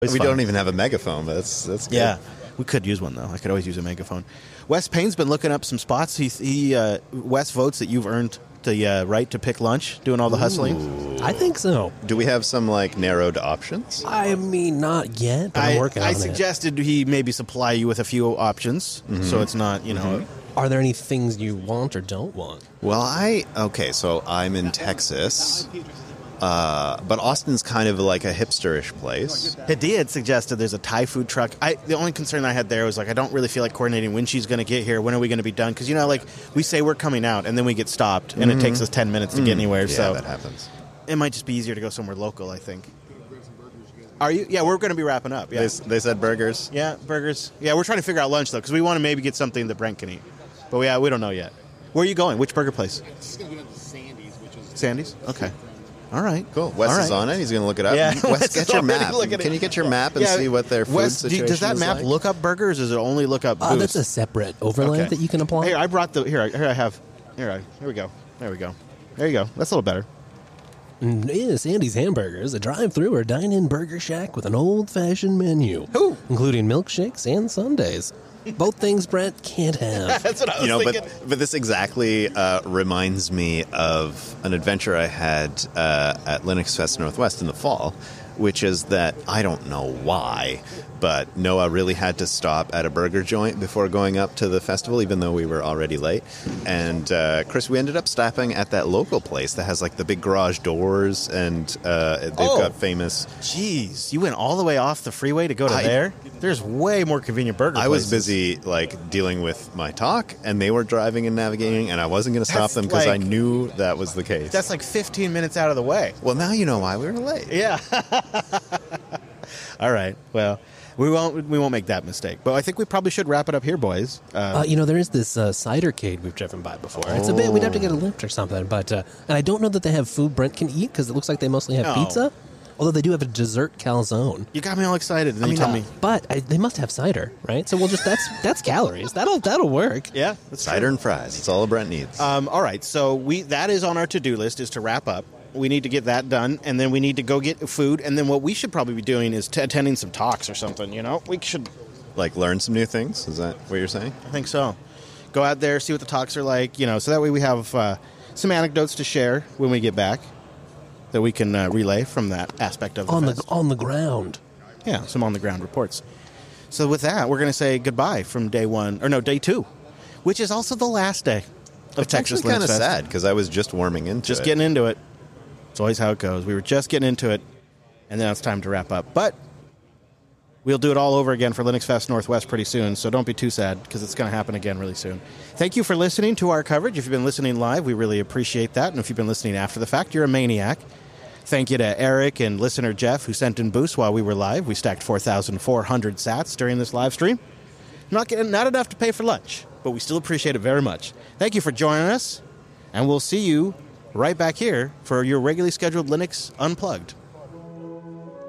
We don't even have a megaphone, but that's good. Yeah, we could use one, though. I could always use a megaphone. Wes Payne's been looking up some spots. Wes votes that you've earned the right to pick lunch, doing all the hustling. I think so. Do we have some, narrowed options? I mean, not yet, but I'm working on it. I suggested he maybe supply you with a few options, so it's not, Are there any things you want or don't want? Well, so I'm in Texas, but Austin's kind of like a hipsterish place. Hadia had suggested there's a Thai food truck. The only concern I had there was, I don't really feel like coordinating when she's going to get here. When are we going to be done? Because, we say we're coming out, and then we get stopped, and it takes us 10 minutes to get anywhere. Yeah, so that happens. It might just be easier to go somewhere local, I think. Are you? Yeah, we're going to be wrapping up. Yeah. They said burgers? Yeah, burgers. Yeah, we're trying to figure out lunch, though, because we want to maybe get something that Brent can eat. But, we don't know yet. Where are you going? Which burger place? It's going to go to Sandy's, which is... Sandy's? Okay. All right. Cool. Wes is on it. He's going to look it up. Yeah, Wes, get your map. Can you get your map and see what their food situation is? Does that map like? look up burgers, or does it only look up booze? That's a separate overlay that you can apply. Here, I brought the... Here I have... Here we go. There we go. There you go. That's a little better. Yeah, Sandy's Hamburgers, a drive-thru or dine-in burger shack with an old-fashioned menu. Ooh. Including milkshakes and sundaes. Both things Brent can't have. That's what I was thinking. But this exactly reminds me of an adventure I had at Linux Fest Northwest in the fall, which is that I don't know why, but Noah really had to stop at a burger joint before going up to the festival, even though we were already late. And Chris, we ended up stopping at that local place that has the big garage doors, and they've got famous... Jeez, you went all the way off the freeway to go to there? There's way more convenient burger places. I was busy dealing with my talk, and they were driving and navigating, and I wasn't going to stop them because I knew that was the case. That's 15 minutes out of the way. Well, now you know why we were late. Yeah. All right. Well, we won't make that mistake. But I think we probably should wrap it up here, boys. There is this cidercade we've driven by before. It's a bit. We'd have to get a lift or something. But and I don't know that they have food Brent can eat because it looks like they mostly have pizza. Although they do have a dessert calzone. You got me all excited. And then you tell me. But they must have cider, right? So we'll just that's calories. That'll work. Yeah, that's cider and fries. It's all Brent needs. All right. So that is on our to-do list, is to wrap up. We need to get that done, and then we need to go get food. And then what we should probably be doing is attending some talks or something. We should learn some new things. Is that what you're saying? I think so. Go out there, see what the talks are like. So that way we have some anecdotes to share when we get back that we can relay from that aspect of the fest. On the ground. Yeah, some on the ground reports. So with that, we're going to say goodbye from day 2, which is also the last day of Texas Linux Fest. It's kind of sad because I was just warming into it. Just getting into it. It's always how it goes. We were just getting into it, and then it's time to wrap up. But we'll do it all over again for Linux Fest Northwest pretty soon, so don't be too sad because it's going to happen again really soon. Thank you for listening to our coverage. If you've been listening live, we really appreciate that. And if you've been listening after the fact, you're a maniac. Thank you to Eric and listener Jeff who sent in boosts while we were live. We stacked 4,400 sats during this live stream. Not enough to pay for lunch, but we still appreciate it very much. Thank you for joining us, and we'll see you right back here for your regularly scheduled Linux Unplugged.